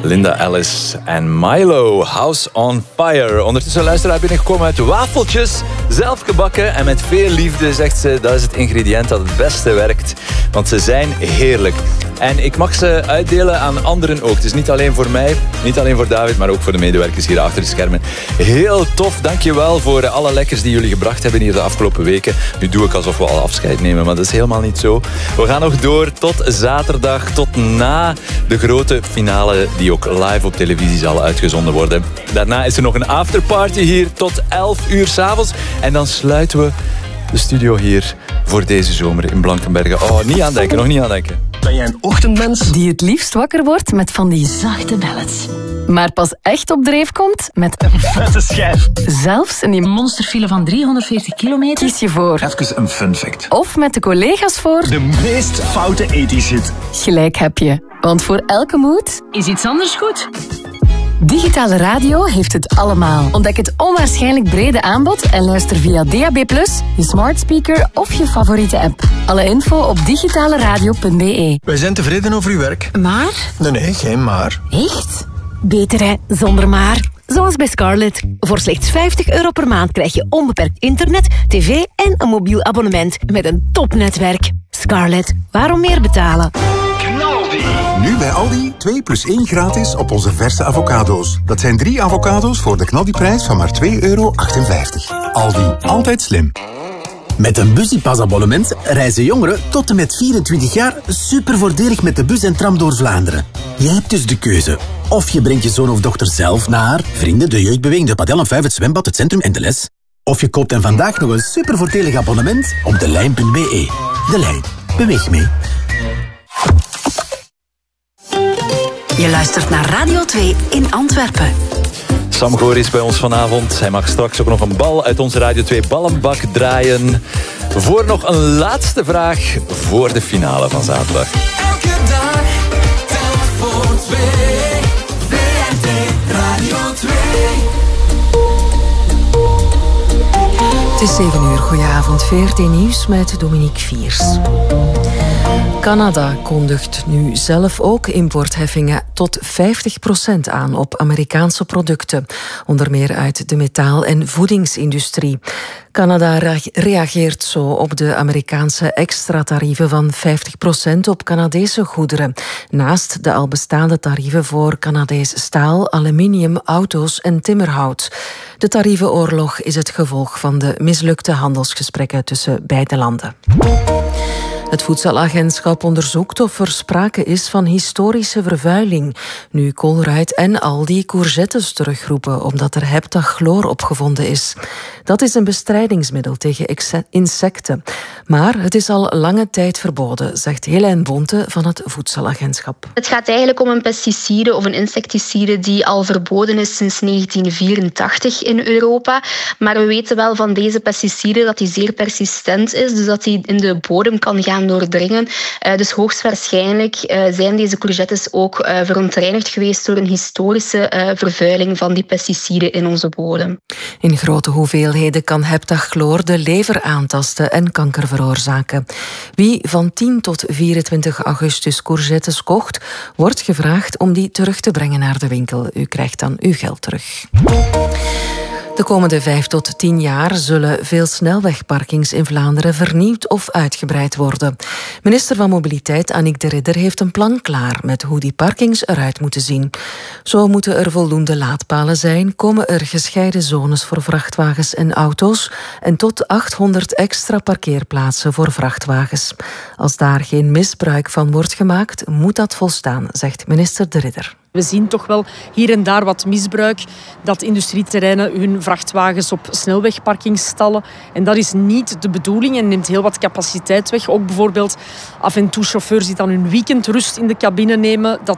Linda Ellis en Milo, House on Fire. Ondertussen luisteraar binnengekomen uit waffeltjes, zelf gebakken en met veel liefde, zegt ze. Dat is het ingrediënt dat het beste werkt, want ze zijn heerlijk. En ik mag ze uitdelen aan anderen ook. Het is niet alleen voor mij, niet alleen voor David, maar ook voor de medewerkers hier achter de schermen. Heel tof, dankjewel voor alle lekkers die jullie gebracht hebben hier de afgelopen weken. Nu doe ik alsof we al afscheid nemen, maar dat is helemaal niet zo. We gaan nog door tot zaterdag, tot na de grote finale die ook live op televisie zal uitgezonden worden. Daarna is er nog een afterparty hier tot 11 uur 's avonds. En dan sluiten we de studio hier voor deze zomer in Blankenberge. Oh, niet aan denken, nog niet aan denken. Ben jij een ochtendmens? Die het liefst wakker wordt met van die zachte ballets. Maar pas echt op dreef komt met een vette schijf. Zelfs in die monsterfile van 340 kilometer kies je voor. Even een fun fact. Of met de collega's voor de meest foute 80's hit. Gelijk heb je. Want voor elke mood is iets anders goed. Digitale radio heeft het allemaal. Ontdek het onwaarschijnlijk brede aanbod en luister via DAB+, je smart speaker of je favoriete app. Alle info op digitaleradio.be. Wij zijn tevreden over uw werk. Maar? Nee, geen maar. Echt? Beter hè, zonder maar. Zoals bij Scarlett. Voor slechts €50 per maand krijg je onbeperkt internet, tv en een mobiel abonnement met een topnetwerk. Scarlett, waarom meer betalen? Nu bij Aldi 2+1 gratis op onze verse avocado's. Dat zijn 3 avocado's voor de knaldiprijs van maar €2,58. Aldi, altijd slim. Met een Busypass-abonnement reizen jongeren tot en met 24 jaar super voordelig met de bus en tram door Vlaanderen. Je hebt dus de keuze. Of je brengt je zoon of dochter zelf naar vrienden, de jeugdbeweging, de padel en 5, het zwembad, het centrum en de les. Of je koopt hen vandaag nog een super voordelig abonnement op delijn.be. De Lijn. Beweeg mee. Je luistert naar Radio 2 in Antwerpen. Sam Goor is bij ons vanavond. Hij mag straks ook nog een bal uit onze Radio 2 ballenbak draaien. Voor nog een laatste vraag voor de finale van zaterdag. Elke dag telt voor 2. VRT Radio 2. Het is 7 uur. Goedenavond. VRT Nieuws met Dominique Viers. Canada kondigt nu zelf ook importheffingen tot 50% aan op Amerikaanse producten. Onder meer uit de metaal- en voedingsindustrie. Canada reageert zo op de Amerikaanse extra-tarieven van 50% op Canadese goederen. Naast de al bestaande tarieven voor Canadees staal, aluminium, auto's en timmerhout. De tarievenoorlog is het gevolg van de mislukte handelsgesprekken tussen beide landen. Het Voedselagentschap onderzoekt of er sprake is van historische vervuiling. Nu Colruyt en Aldi courgettes terugroepen omdat er heptachloor opgevonden is. Dat is een bestrijdingsmiddel tegen insecten. Maar het is al lange tijd verboden, zegt Helene Bonte van het Voedselagentschap. Het gaat eigenlijk om een pesticide of een insecticide die al verboden is sinds 1984 in Europa. Maar we weten wel van deze pesticide dat die zeer persistent is, dus dat die in de bodem kan gaan doordringen. Dus hoogstwaarschijnlijk zijn deze courgettes ook verontreinigd geweest door een historische vervuiling van die pesticiden in onze bodem. In grote hoeveelheden kan heptachloor de lever aantasten en kanker veroorzaken. Wie van 10 tot 24 augustus courgettes kocht, wordt gevraagd om die terug te brengen naar de winkel. U krijgt dan uw geld terug. De komende 5 tot 10 jaar zullen veel snelwegparkings in Vlaanderen vernieuwd of uitgebreid worden. Minister van Mobiliteit Annick de Ridder heeft een plan klaar met hoe die parkings eruit moeten zien. Zo moeten er voldoende laadpalen zijn, komen er gescheiden zones voor vrachtwagens en auto's en tot 800 extra parkeerplaatsen voor vrachtwagens. Als daar geen misbruik van wordt gemaakt, moet dat volstaan, zegt minister de Ridder. We zien toch wel hier en daar wat misbruik, dat industrieterreinen hun vrachtwagens op snelwegparkings stallen. En dat is niet de bedoeling en neemt heel wat capaciteit weg. Ook bijvoorbeeld af en toe chauffeurs die dan hun weekendrust in de cabine nemen. Dat